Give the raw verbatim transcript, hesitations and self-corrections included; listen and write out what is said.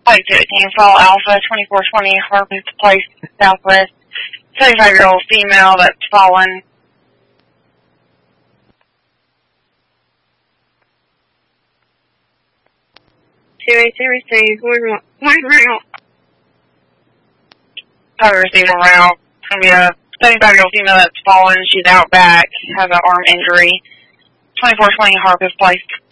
Flight fifteen, Fall Alpha, twenty-four twenty, Harpeth Place, Southwest. thirty-five-year-old female that's fallen. two eight two received. One route. I received a route. It's going to be a thirty-five-year-old female that's fallen. She's out back, has an arm injury. twenty-four twenty, Harpeth Place.